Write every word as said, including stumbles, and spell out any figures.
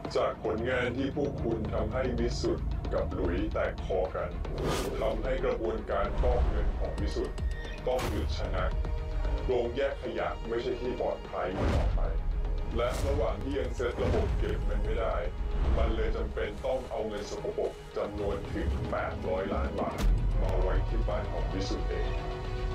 จากผลงานที่พวกคุณทำให้วิสุทธ์กับหลุยแตกคอกันทำให้กระบวนการฟอกเงินของวิสุทธ์ต้องหยุดชะงักโรงแยกขยะไม่ใช่ที่ปลอดภัยต่อไปและระหว่างที่ยังเซตระบบเก็บเงินไม่ได้มันเลยจำเป็นต้องเอาเงินสกปรกจำนวนถึงแปดร้อยล้านบาทมาไว้ที่บ้านของวิสุทธ์เอง